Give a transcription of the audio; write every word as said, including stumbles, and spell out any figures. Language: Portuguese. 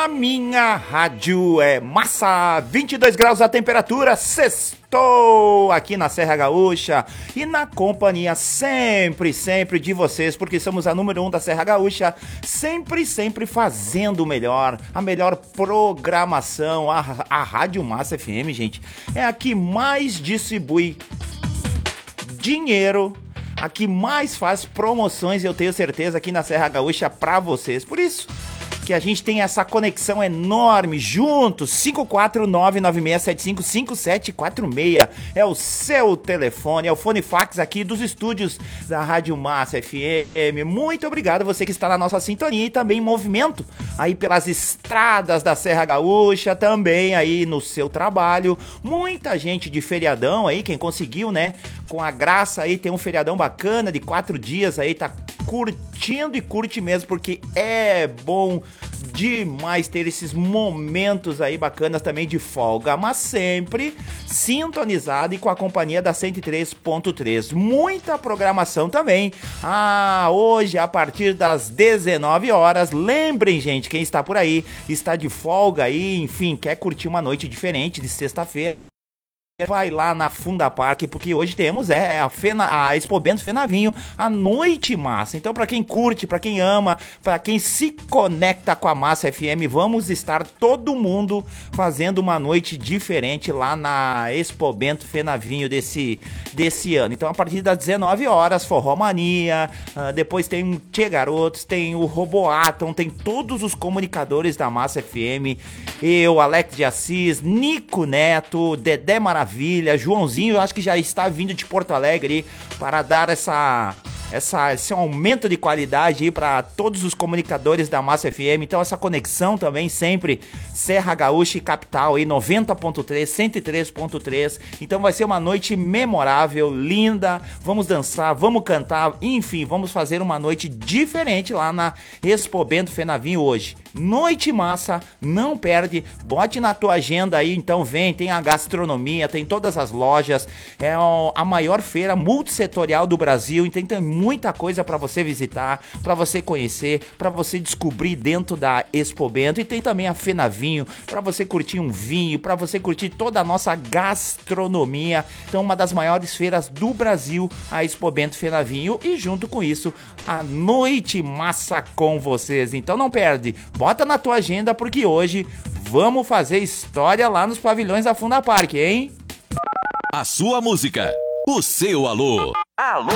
A minha rádio é massa, vinte e dois graus a temperatura, sextou aqui na Serra Gaúcha e na companhia sempre, sempre de vocês, porque somos a número um da Serra Gaúcha, sempre, sempre fazendo o melhor, a melhor programação. A, a Rádio Massa F M, gente, é a que mais distribui dinheiro, a que mais faz promoções, eu tenho certeza, aqui na Serra Gaúcha pra vocês. Por isso que a gente tem essa conexão enorme juntos. Cinco quatro nove nove seis sete cinco cinco sete quatro seis é o seu telefone, é o fone fax aqui dos estúdios da Rádio Massa F M. Muito obrigado você que está na nossa sintonia e também em movimento aí pelas estradas da Serra Gaúcha, também aí no seu trabalho. Muita gente de feriadão aí, quem conseguiu, né, com a graça aí, tem um feriadão bacana de quatro dias aí, tá curtindo e curte mesmo, porque é bom demais ter esses momentos aí bacanas também de folga, mas sempre sintonizado e com a companhia da cento e três ponto três. Muita programação também. Ah, hoje a partir das dezenove horas, lembrem, gente, quem está por aí, está de folga aí, enfim, quer curtir uma noite diferente de sexta-feira, vai lá na Funda Parque, porque hoje temos é, a, Fena, a Expo Bento Fenavinho, a noite massa. Então, pra quem curte, pra quem ama, pra quem se conecta com a Massa F M, vamos estar todo mundo fazendo uma noite diferente lá na Expo Bento Fenavinho desse, desse ano. Então, a partir das dezenove horas, Forró Mania, uh, depois tem o Tchê Garotos, tem o Roboaton, tem todos os comunicadores da Massa F M, eu, Alex de Assis, Nico Neto, Dedé Maravilha, Maravilha, Joãozinho, eu acho que já está vindo de Porto Alegre para dar essa, essa, esse aumento de qualidade aí para todos os comunicadores da Massa F M. Então essa conexão também sempre Serra Gaúcha e Capital aí, noventa ponto três, cento e três ponto três. Então vai ser uma noite memorável, linda. Vamos dançar, vamos cantar, enfim, vamos fazer uma noite diferente lá na Expo Bento Fenavinho hoje. Noite massa, não perde, bote na tua agenda aí, então vem, tem a gastronomia, tem todas as lojas, é a maior feira multissetorial do Brasil, então tem muita coisa para você visitar, para você conhecer, para você descobrir dentro da Expo Bento, e tem também a Fenavinho, para você curtir um vinho, para você curtir toda a nossa gastronomia. Então uma das maiores feiras do Brasil, a Expo Bento Fenavinho, e junto com isso, a noite massa com vocês, então não perde, bota na tua agenda, porque hoje vamos fazer história lá nos pavilhões da Funda Parque, hein? A sua música, o seu alô. Alô.